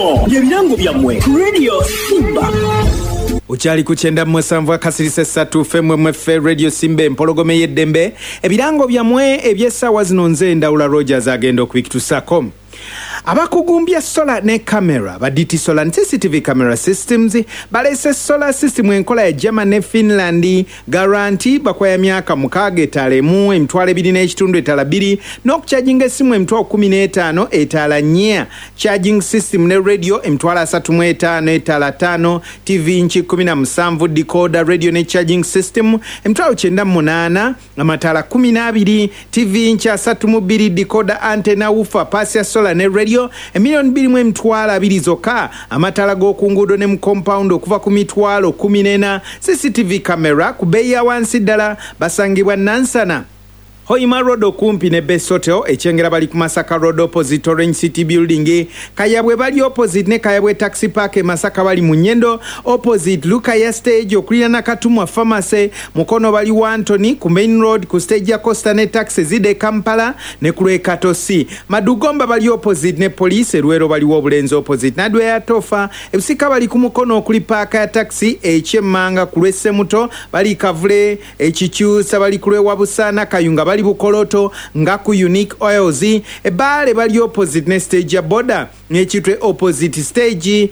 bino byebirango byammwe Radio Simba. Uchali kuchenda mwesamvu akasirise satu femwe mwefe Radio Simba empologome yeddembe ebirango byamwe ebyesawa zino nze Ndawula Rogers agenda okubikitusako. Abakugumbya solar ne camera baditi solar CCTV camera systems balese solar system enkola ya Germany ne Finland guarantee bakwaya myaka mukage talemu emitwale 2 n'ekitundu etala 2 n'okucharginga esimu emitwale 15 etala 4 charging system ne radio emitwale 35 etala 5 TV inchi 17 decoder radio ne charging system emitwale 98 amatala 12 TV inchi 32 decoder antenna woofer pass solar ne radio emiliyoni 2.2 zokka amatala g'okunguudo ne mu compound okuva ku mitwalo 14 CCTV camera ku bbeeyi ya wansi ddala basangibwa Nansana Hoima Road okumpi ne Best Hotel echengera bali ku Masaka Road opposite Orange City Building Kayabwe bali opposite ne Kayabwe Taxi Park Masaka bali mu Nyendo opposite Lukaya Stage okulira na Katumwa Pharmacy mukono bali wa Anthony ku Main Road ku stage ya Costa ne taxi zide Kampala ne kulwe Katosi Madugomba bali opposite ne Police Ruero bali wo Bulenzo opposite Nadwe ya Tofa ebisika bali ku mukono okuli park ya taxi echemanga kulwe Semuto bali Kavule echikyusa bali kulwe Wabusana Kayunga bali Bukoloto ngaku Unique Oils ebale bali opposite ne stage ya border nechitwe opposite stage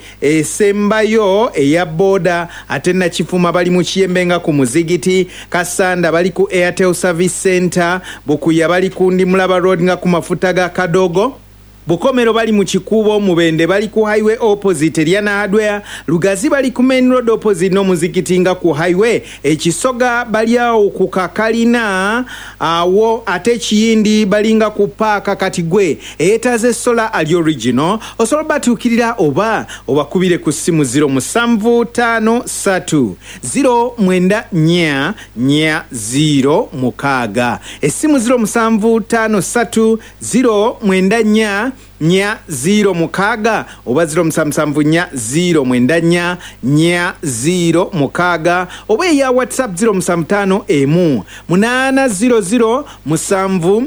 sembayo eya border atena Chifuma bali mu Kiyembenga ku Muzigiti Kasanda bali ku Airtel Service Center Bukuya bali ku Ndimulaba Road nga ku mafuta ga Kadogo Bukomero bali mu Kikubo Mubende bali ku highway opposite Liana Hardware Lugazi bali ku Main Road opposite no Muzigiti nga ku highway Ekisoga bali awo ku Kakalina awo ate Kiyindi balinga ku Park Katigwe etaze solar ali original osobola batukirira oba kubire ku simu 0753 094 0 mukaga esimu 0753 094 nya 0 mukaga oba 0774 0 mwendanya nya 0 mukaga oba ya WhatsApp 075 emu 800 musamvu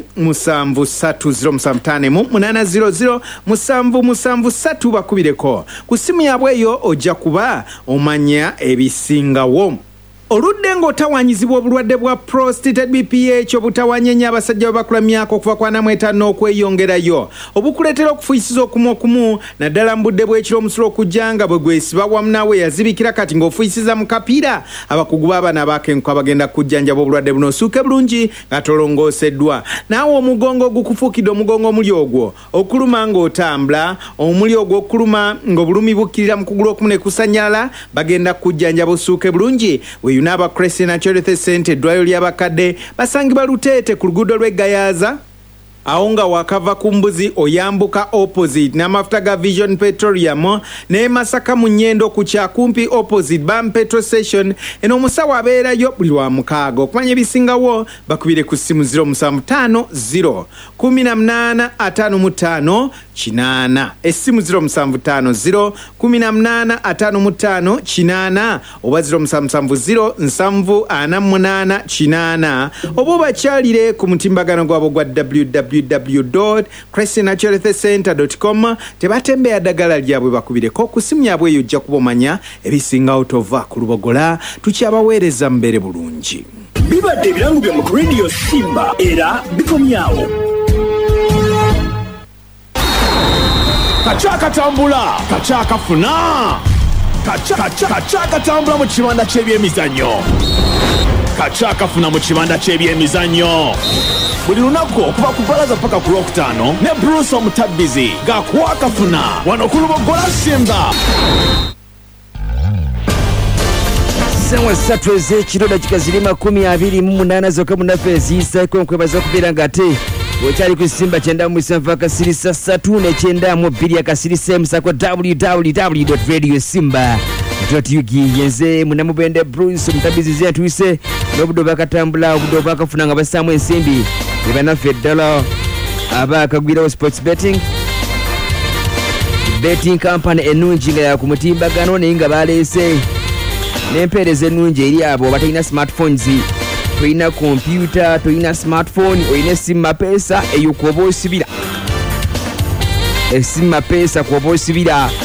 800 800 bakubireko ku simu yabwe yo ojja kuba omanya ebisingawo Oludde ng'otawanyizibwa obulwadde bwa prostate BPH obutawanyenya abasajja bakula myaka okuva kwa namwetano okweyongerayo obukuletera okufuisiza okumu naddala mbudde bw'ekiro omusulo okujjanga bwe gwesiba wamu nawe yazibikira kati ng'ofuisiza mu kapiira abakugu baabana bakenko abagenda kujjanjaba obulwadde buno osuuke bulungi nga tolongooseddwa naawe omugongo gukufuukidde omugongo omuli ogwo okuluma ng'otambula omuli ogwo okuluma ng'obulumi bukkirira mu kugulu okumu ne kusanyala bagenda kujjanjaba osuuke bulungi Naba Christian Charity Center dwayo ly'abakadde basangibwa Luteete ku luguudo lw'Egayaza aonga wakava kumbuzi oyambuka opposite n'amafuta ga Vision Petroleum ne Masaka mu Nyendo ku Kyakumpi opposite Bam Petrol Station eno omusawo abeerayo buli lwa mukaaga okumanya ebisingawo bakubire ku simu 0750 1855 8 esimu 0750 1855 8 oba 0770 748 8 oba bakyalire ku mutimbagano gwabo gwa www.christianacharity.com tebatembeya ddagala lyabwe bakubireko ku simu yabwe eyo ojja kubomanya ebisingawo tova ku lubogola tukyabaweereza mbere bulungi bibadde ebirango bya mu Radio Simba era bikomyawo Kachaka tambula, kachaka funa. Kachaka tambula mu kibanda ky'ebyemizannyo. Kachaka funa mu kibanda ky'ebyemizannyo. Buli lunaku okuva ku Balaza paka ku Lwokutaano ne Bruce Omutabbizi gakwaka funa wano ku Lubogola Simba. Sawa 3 ez'ekiro dakika ziri 28 zokka munaffe eziyiseeko nkwebaza okubeera ng'ate Ochali ku Simba chenda mu Simba kasirisa 3 ne chenda mu 2 akasirisa msako www.radiosimba.ug yenze munamubende Bruce Mutabizi zetwise n'obudo bakatambula obudo bakafunanga basamu ensimbi ebanafe $1 abakagwira sports betting company enungi nga ya kumutimbagano nenga balese nempereze enungi eri abo batalina smartphones toyina computer toyina smartphone oyina simu pesa eyo kwoba osibira esimu pesa kwoba osibira